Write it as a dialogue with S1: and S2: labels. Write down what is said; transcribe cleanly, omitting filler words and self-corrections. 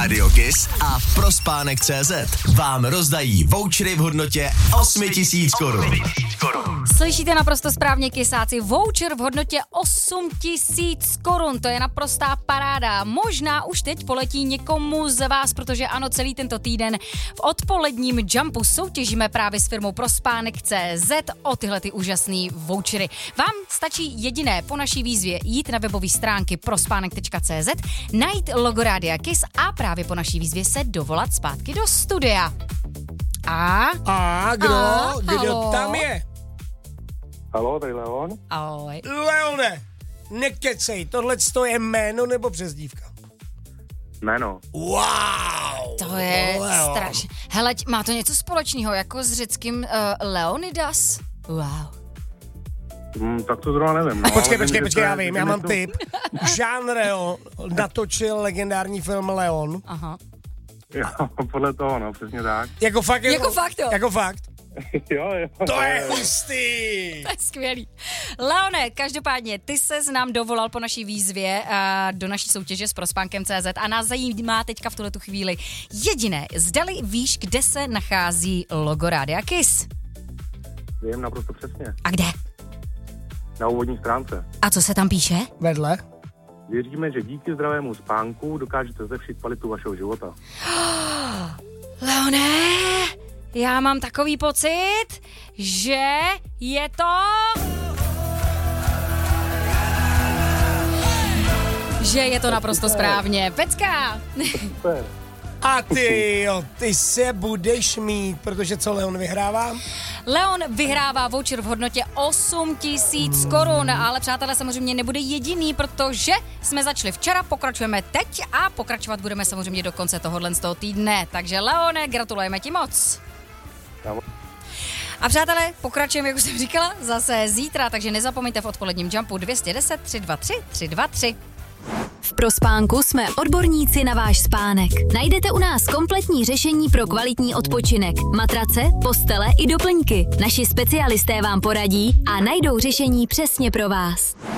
S1: Rádio Kiss a Prospánek.cz vám rozdají vouchery v hodnotě 8 000 korun.
S2: Slyšíte naprosto správně, Kissáci, voucher v hodnotě 8 000 korun, to je naprostá paráda. Možná už teď poletí někomu z vás, protože ano, celý tento týden v odpoledním Jumpu soutěžíme právě s firmou Prospánek.cz o tyhle ty úžasné vouchery. Vám stačí jediné po naší výzvě jít na webové stránky prospánek.cz, najít logo Rádia Kiss a právě po naší výzvě se dovolat zpátky do studia.
S3: Kdo tam je?
S4: Haló, tady Leon.
S2: Ahoj.
S3: Leone, nekecej, tohle je jméno nebo přezdívka?
S4: Jméno.
S3: Wow.
S2: To je strašně. Hele, má to něco společného jako s řeckým Leonidas? Wow.
S4: Tak to zrovna nevím. No,
S3: Počkej, já vím, já mám tip. Jean Reno natočil legendární film Leon.
S2: Aha.
S4: Jo, podle toho, no, přesně tak.
S3: Jako fakt?
S2: Jo.
S3: Jako fakt?
S4: Jo.
S3: To je hustý.
S2: To je skvělý. Leone, každopádně, ty ses nám dovolal po naší výzvě do naší soutěže s Prospánkem.cz a nás zajímá teďka v tuhletu chvíli jediné. Zdali víš, kde se nachází logo Rádia Kiss?
S4: Vím naprosto přesně.
S2: A kde?
S4: Na úvodní stránce.
S2: A co se tam píše?
S3: Vedle?
S4: Věříme, že díky zdravému spánku dokážete zlepšit kvalitu vašeho života.
S2: Leone, já mám takový pocit, že je to... Že je to naprosto správně. Pecka!
S4: Super.
S3: A ty se budeš mít, protože co Leon vyhrává?
S2: Leon vyhrává voucher v hodnotě 8 000 korun, ale přátelé samozřejmě nebude jediný, protože jsme začali včera, pokračujeme teď a pokračovat budeme samozřejmě do konce tohohle z toho týdne. Takže Leone, gratulujeme ti moc. A přátelé, pokračujeme, jak už jsem říkala, zase zítra, takže nezapomeňte v odpoledním Jumpu 210 323 323.
S5: V Prospánku jsme odborníci na váš spánek. Najdete u nás kompletní řešení pro kvalitní odpočinek. Matrace, postele i doplňky. Naši specialisté vám poradí a najdou řešení přesně pro vás.